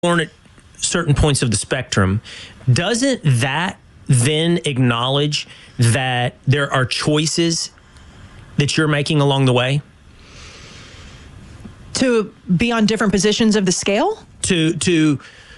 born at certain points of the spectrum, doesn't that then acknowledge that there are choices that you're making along the way? To be on different positions of the scale? To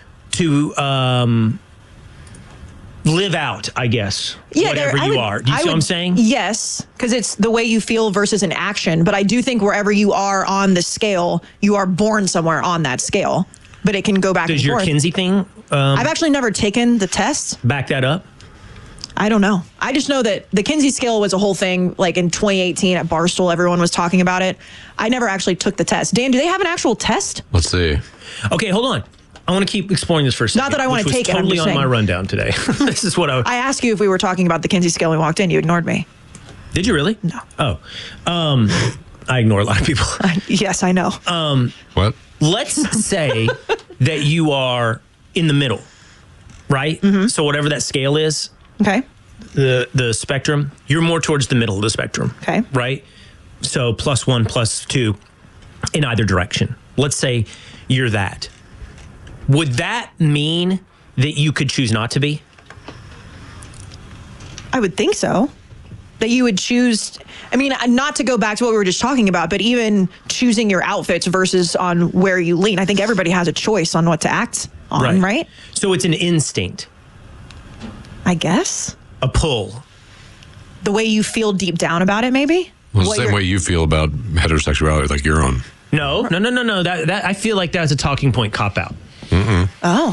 live out, I guess, whatever you are. Do you see what I'm saying? Yes, because it's the way you feel versus an action. But I do think wherever you are on the scale, you are born somewhere on that scale. But it can go back and forth. Does your Kinsey thing... I've actually never taken the test. Back that up? I don't know. I just know that the Kinsey scale was a whole thing, like in 2018 at Barstool, everyone was talking about it. I never actually took the test. Dan, do they have an actual test? Let's see. Okay, hold on. I want to keep exploring this for a second. Not that I want to take it. Totally on my rundown today. This is what I asked you if we were talking about the Kinsey scale when we walked in. You ignored me. Did you really? No. Oh. I ignore a lot of people. Yes, I know. What? Let's say that you are in the middle, right? Mm-hmm. So whatever that scale is, okay, the spectrum, you're more towards the middle of the spectrum, okay, right? So +1, +2 in either direction. Let's say you're that. Would that mean that you could choose not to be? I would think so. That you would choose, I mean, not to go back to what we were just talking about, but even choosing your outfits versus on where you lean. I think everybody has a choice on what to act on, right? So it's an instinct. I guess. A pull. The way you feel deep down about it, maybe? Well, the same way you feel about heterosexuality, like your own. No. That I feel like that's a talking point cop-out. Mm-mm.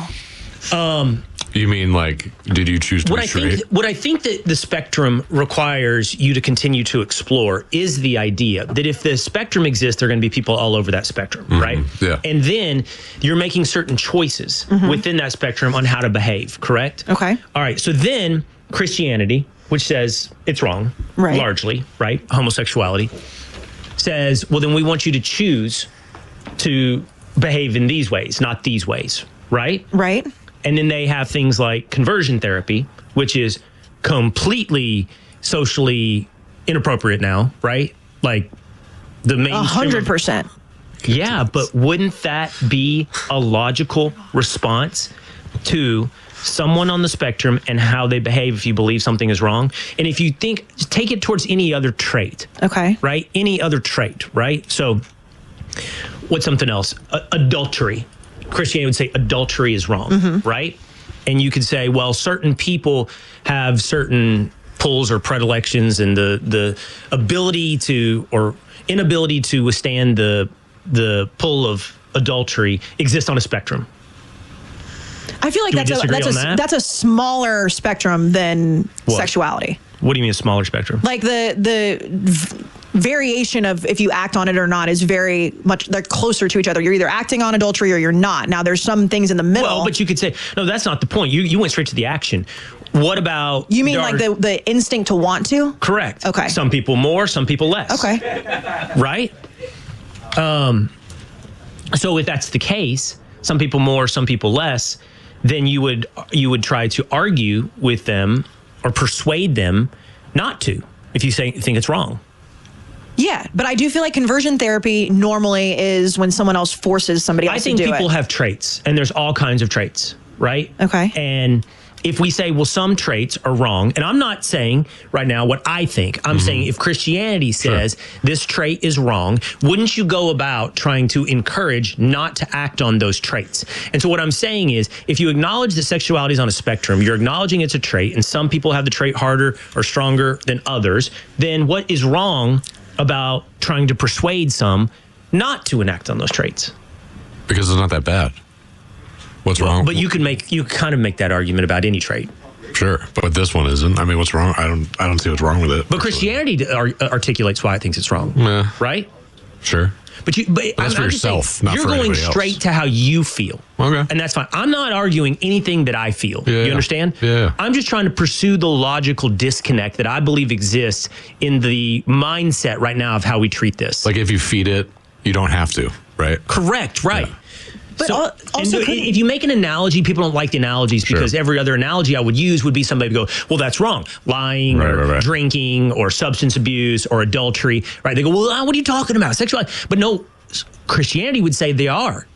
Oh. You mean, like, did you choose to be straight? What I think that the spectrum requires you to continue to explore is the idea that if the spectrum exists, there are going to be people all over that spectrum, right? Yeah. And then you're making certain choices within that spectrum on how to behave, correct? Okay. All right. So then Christianity, which says it's wrong, largely, right? Homosexuality, says, well, then we want you to choose to behave in these ways, not these ways, right? Right. And then they have things like conversion therapy, which is completely socially inappropriate now, right? Like the mainstream. 100%. Yeah, but wouldn't that be a logical response to someone on the spectrum and how they behave if you believe something is wrong? And if you think, just take it towards any other trait. Okay. Right? Any other trait, right? So what's something else? Adultery. Christianity would say adultery is wrong, right? And you could say, well, certain people have certain pulls or predilections, and the ability to or inability to withstand the pull of adultery exists on a spectrum. I feel like that's a smaller spectrum than sexuality. What do you mean a smaller spectrum? Like the variation of if you act on it or not is very much, they're closer to each other. You're either acting on adultery or you're not. Now there's some things in the middle. Well, but you could say, no, that's not the point. You went straight to the action. What about... You mean like the instinct to want to? Correct. Okay. Some people more, some people less. Okay. Right? So if that's the case, some people more, some people less, then you would try to argue with them or persuade them not to, if you think it's wrong. Yeah, but I do feel like conversion therapy normally is when someone else forces somebody else to do it. I think people have traits, and there's all kinds of traits, right? Okay. And if we say, well, some traits are wrong, and I'm not saying right now what I think, I'm saying if Christianity says this trait is wrong, wouldn't you go about trying to encourage not to act on those traits? And so what I'm saying is, if you acknowledge that sexuality is on a spectrum, you're acknowledging it's a trait, and some people have the trait harder or stronger than others, then what is wrong about trying to persuade some not to enact on those traits? Because it's not that bad. What's wrong? But you kind of make that argument about any trait. Sure, but this one isn't. I mean, what's wrong? I don't see what's wrong with it. But Christianity articulates why it thinks it's wrong. Yeah. Right? Sure. But that's for yourself, saying, not you're for going anybody straight else. to how you feel. Okay. And that's fine. I'm not arguing anything that I feel. Yeah, you understand? Yeah. I'm just trying to pursue the logical disconnect that I believe exists in the mindset right now of how we treat this. Like if you feed it, you don't have to, right? Correct, right. Yeah. But so, also, if you make an analogy, people don't like the analogies because every other analogy I would use would be somebody go, well, that's wrong. Lying or drinking or substance abuse or adultery, right? They go, well, what are you talking about? Sexuality. But no, Christianity would say they are.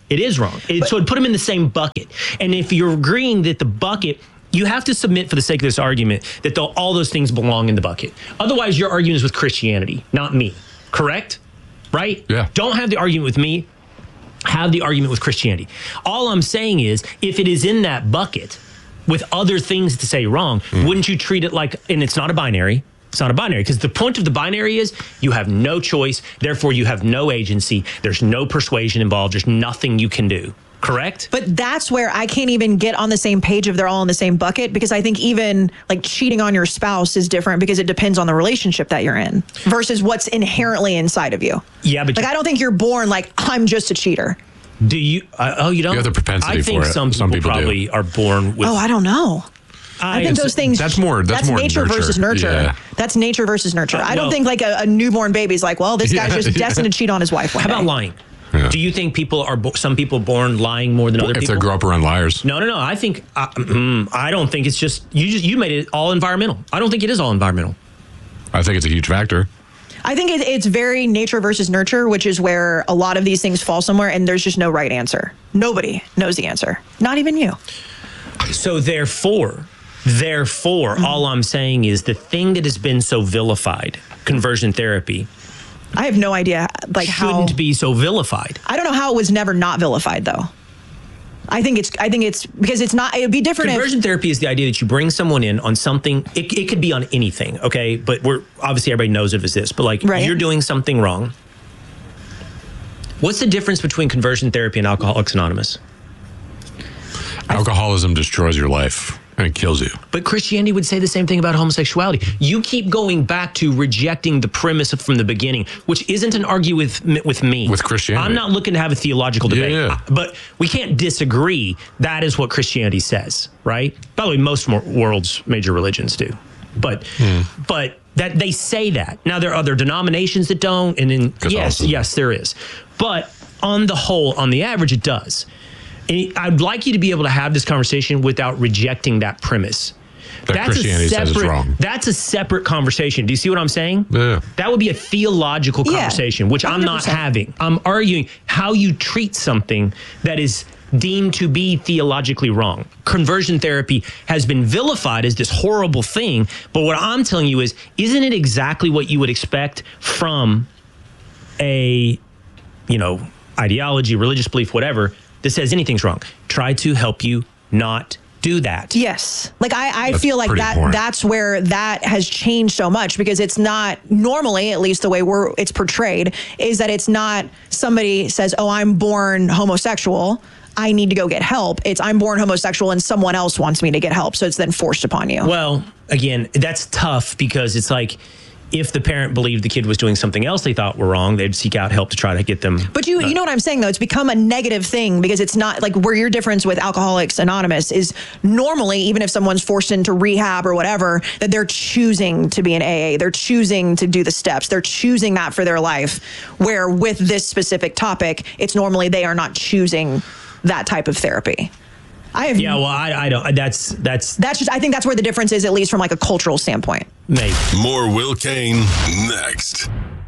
It is wrong. So it'd put them in the same bucket. And if you're agreeing that the bucket, you have to submit for the sake of this argument that all those things belong in the bucket. Otherwise, your argument is with Christianity, not me. Correct? Right? Yeah. Don't have the argument with me. Have the argument with Christianity. All I'm saying is, if it is in that bucket with other things to say wrong, wouldn't you treat it like, and it's not a binary. It's not a binary, because the point of the binary is you have no choice. Therefore, you have no agency. There's no persuasion involved. There's nothing you can do. Correct? But that's where I can't even get on the same page if they're all in the same bucket, because I think even like cheating on your spouse is different because it depends on the relationship that you're in versus what's inherently inside of you. Yeah, but like I don't think you're born like I'm just a cheater. Do you? You don't? You have the propensity I think for it. some people probably are born with. Oh, I don't know. I think those things. That's more nature versus nurture. Yeah. That's nature versus nurture. I don't think like a newborn baby's like, well, this guy's just destined to cheat on his wife. How about lying? Yeah. Do you think some people born lying more than other people? If they grow up around liars. No. I think I don't think it's just you made it all environmental. I don't think it is all environmental. I think it's a huge factor. I think it's very nature versus nurture, which is where a lot of these things fall somewhere, and there's just no right answer. Nobody knows the answer, not even you. So therefore, all I'm saying is the thing that has been so vilified, conversion therapy, I have no idea shouldn't be so vilified. I don't know how it was never not vilified though. I think it's because it's not. It would be different. Conversion therapy is the idea that you bring someone in on something. It could be on anything, okay? But we're obviously everybody knows it as this. But like you're doing something wrong. What's the difference between conversion therapy and Alcoholics Anonymous? Alcoholism destroys your life and it kills you. But Christianity would say the same thing about homosexuality. You keep going back to rejecting the premise from the beginning, which isn't an argument with me. With Christianity. I'm not looking to have a theological debate. Yeah. But we can't disagree. That is what Christianity says, right? By the way, most world's major religions do. But that they say that. Now, there are other denominations that don't. And then, yes, there is. But on the whole, on the average, it does. And I'd like you to be able to have this conversation without rejecting that premise. That Christianity says it's wrong. That's a separate conversation. Do you see what I'm saying? Yeah. That would be a theological conversation, which 100%. I'm not having. I'm arguing how you treat something that is deemed to be theologically wrong. Conversion therapy has been vilified as this horrible thing, but what I'm telling you is, isn't it exactly what you would expect from a, ideology, religious belief, whatever, that says anything's wrong? Try to help you not do that. Yes. Like I feel like that's where that has changed so much, because it's not normally, at least the way it's portrayed, is that it's not somebody says, oh, I'm born homosexual, I need to go get help. It's I'm born homosexual and someone else wants me to get help. So it's then forced upon you. Well, again, that's tough, because it's like, if the parent believed the kid was doing something else they thought were wrong, they'd seek out help to try to get them. But you know what I'm saying, though? It's become a negative thing, because it's not like where your difference with Alcoholics Anonymous is normally, even if someone's forced into rehab or whatever, that they're choosing to be in AA. They're choosing to do the steps. They're choosing that for their life. Where with this specific topic, it's normally they are not choosing that type of therapy. I don't. That's just. I think that's where the difference is, at least from like a cultural standpoint. Maybe. More Will Cain next.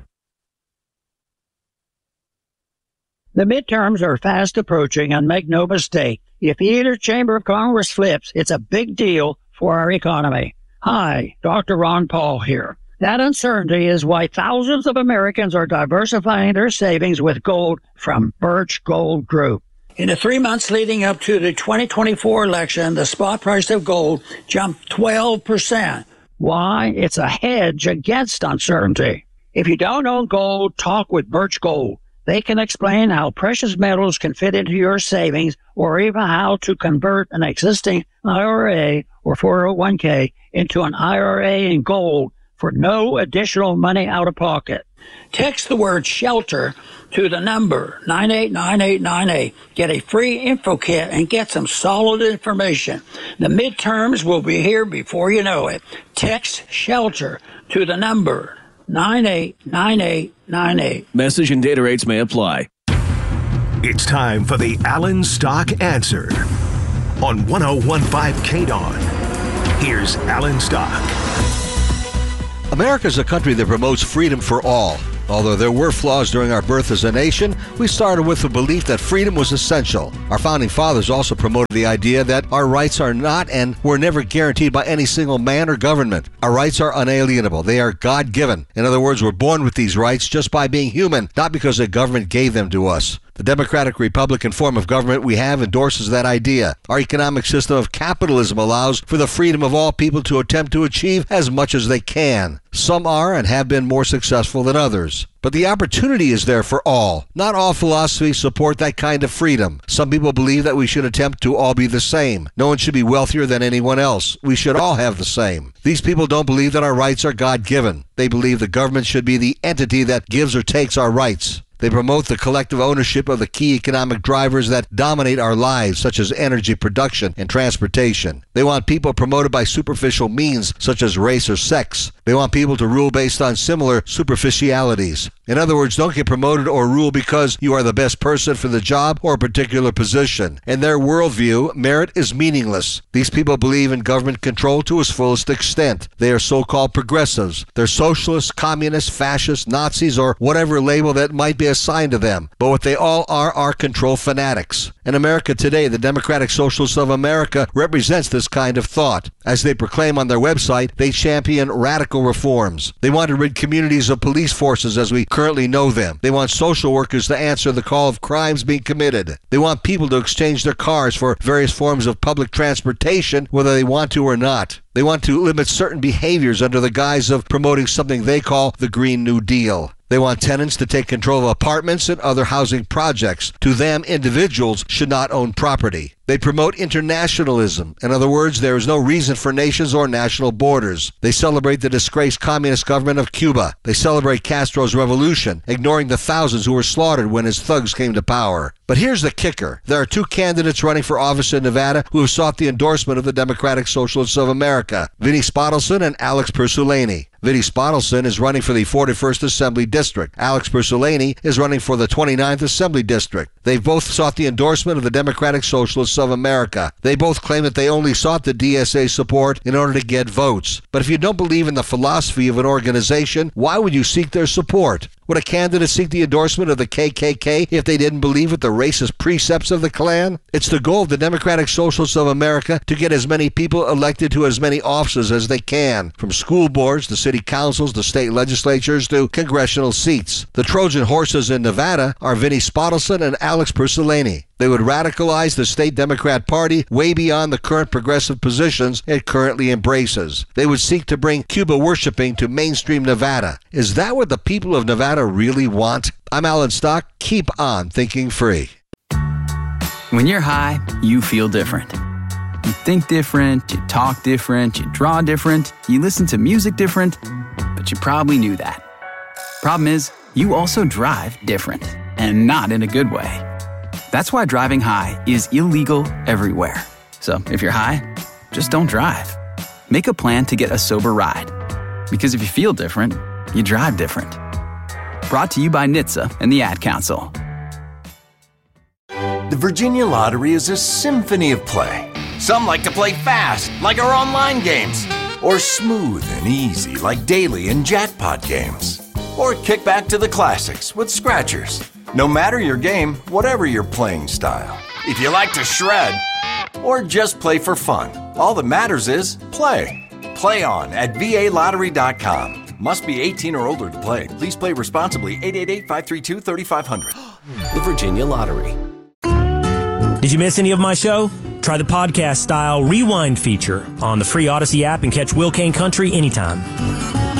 The midterms are fast approaching, and make no mistake, if either chamber of Congress flips, it's a big deal for our economy. Hi, Dr. Ron Paul here. That uncertainty is why thousands of Americans are diversifying their savings with gold from Birch Gold Group. In the 3 months leading up to the 2024 election, the spot price of gold jumped 12%. Why? It's a hedge against uncertainty. If you don't own gold, talk with Birch Gold. They can explain how precious metals can fit into your savings, or even how to convert an existing IRA or 401k into an IRA in gold for no additional money out of pocket. Text the word SHELTER to the number 989898. Get a free info kit and get some solid information. The midterms will be here before you know it. Text SHELTER to the number 989898. Message and data rates may apply. It's time for the Alan Stock Answer on 1015 KDON. Here's Alan Stock. America is a country that promotes freedom for all. Although there were flaws during our birth as a nation, we started with the belief that freedom was essential. Our founding fathers also promoted the idea that our rights are not and were never guaranteed by any single man or government. Our rights are unalienable. They are God-given. In other words, we're born with these rights just by being human, not because a government gave them to us. The democratic Republican form of government we have endorses that idea. Our economic system of capitalism allows for the freedom of all people to attempt to achieve as much as they can. Some are and have been more successful than others. But the opportunity is there for all. Not all philosophies support that kind of freedom. Some people believe that we should attempt to all be the same. No one should be wealthier than anyone else. We should all have the same. These people don't believe that our rights are God-given. They believe the government should be the entity that gives or takes our rights. They promote the collective ownership of the key economic drivers that dominate our lives, such as energy production and transportation. They want people promoted by superficial means, such as race or sex. They want people to rule based on similar superficialities. In other words, don't get promoted or rule because you are the best person for the job or a particular position. In their worldview, merit is meaningless. These people believe in government control to its fullest extent. They are so-called progressives. They're socialists, communists, fascists, Nazis, or whatever label that might be assigned to them. But what they all are control fanatics. In America today, the Democratic Socialists of America represents this kind of thought. As they proclaim on their website, they champion radical reforms. They want to rid communities of police forces as we currently know them. They want social workers to answer the call of crimes being committed. They want people to exchange their cars for various forms of public transportation, whether they want to or not. They want to limit certain behaviors under the guise of promoting something they call the Green New Deal. They want tenants to take control of apartments and other housing projects. To them, individuals should not own property. They promote internationalism. In other words, there is no reason for nations or national borders. They celebrate the disgraced communist government of Cuba. They celebrate Castro's revolution, ignoring the thousands who were slaughtered when his thugs came to power. But here's the kicker. There are two candidates running for office in Nevada who have sought the endorsement of the Democratic Socialists of America, Vinnie Spottelson and Alex Persulani. Vinnie Spottelson is running for the 41st Assembly District. Alex Persulani is running for the 29th Assembly District. They've both sought the endorsement of the Democratic Socialists of America. They both claim that they only sought the DSA support in order to get votes. But if you don't believe in the philosophy of an organization, why would you seek their support? Would a candidate seek the endorsement of the KKK if they didn't believe with the racist precepts of the Klan? It's the goal of the Democratic Socialists of America to get as many people elected to as many offices as they can, from school boards to city councils to state legislatures to congressional seats. The Trojan horses in Nevada are Vinnie Spottelson and Alex Persulani. They would radicalize the state Democrat Party way beyond the current progressive positions it currently embraces. They would seek to bring Cuba worshiping to mainstream Nevada. Is that what the people of Nevada really want? I'm Alan Stock. Keep on thinking free. When you're high, you feel different. You think different, you talk different, you draw different, you listen to music different, but you probably knew that. Problem is, you also drive different, and not in a good way. That's why driving high is illegal everywhere. So if you're high, just don't drive. Make a plan to get a sober ride. Because if you feel different, you drive different. Brought to you by NHTSA and the Ad Council. The Virginia Lottery is a symphony of play. Some like to play fast, like our online games. Or smooth and easy, like daily and jackpot games. Or kick back to the classics with scratchers. No matter your game, whatever your playing style. If you like to shred, or just play for fun, all that matters is play. Play on at VALottery.com. Must be 18 or older to play. Please play responsibly. 888-532-3500. The Virginia Lottery. Did you miss any of my show? Try the podcast-style rewind feature on the free Odyssey app and catch Will Kane Country anytime.